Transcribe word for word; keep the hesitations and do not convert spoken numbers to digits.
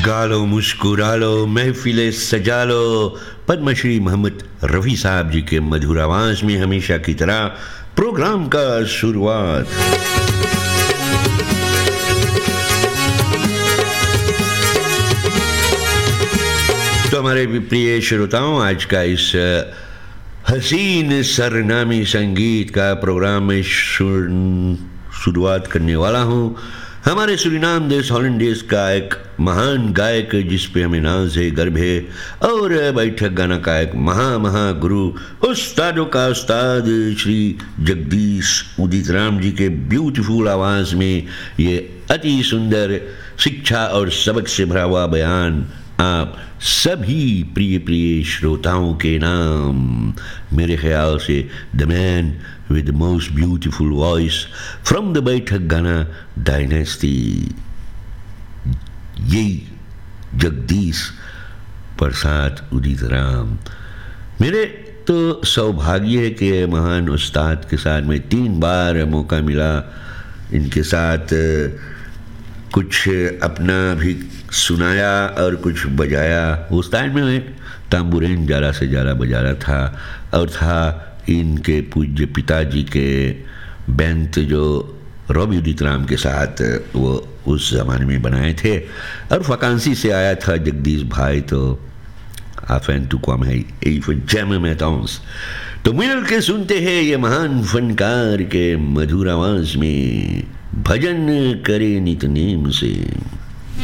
गालो मुस्कुरा लो महफिले सजा लो। पद्मश्री मोहम्मद रफ़ी साहब जी के मधुर आवाज में हमेशा की तरह प्रोग्राम का शुरुआत। तो हमारे प्रिय श्रोताओं, आज का इस हसीन सरनामी संगीत का प्रोग्राम में शुरुआत करने वाला हूँ हमारे सूरीनाम देश हॉलैंड देश का एक महान गायक जिस पे हमें नाज है, गर्व है, और बैठक गाना का एक महा महा गुरु, उस्तादों का उस्ताद श्री जगदीश उदित राम जी के ब्यूटीफुल आवाज में ये अति सुंदर शिक्षा और सबक से भरा हुआ बयान आप सभी प्रिय प्रिय श्रोताओं के नाम। मेरे ख्याल से the man with the most beautiful voice from the बैठक गाना डायनेस्टी, यही जगदीश प्रसाद उदित राम। मेरे तो सौभाग्य है कि महान उस्ताद के साथ में तीन बार मौका मिला इनके साथ कुछ अपना भी सुनाया और कुछ बजाया। उस टाइम में मैं तांबुरेन ज़्यादा से ज़्यादा बजा रहा था और था इनके पूज्य पिताजी के बैंड जो रॉबी उदित राम के साथ वो उस ज़माने में बनाए थे, और वकांसी से आया था जगदीश भाई, तो आफेन टू कम है जैम में ताउंस। तो मिल के सुनते हैं ये महान फनकार के मधुर आवाज में भजन करे नित नेम से।